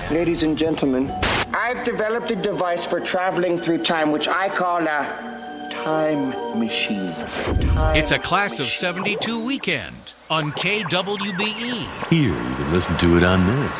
Ladies and gentlemen, I've developed a device for traveling through time, which I call a time machine. It's a Class of 72 weekend on KWBE. Here, you can listen to it on this.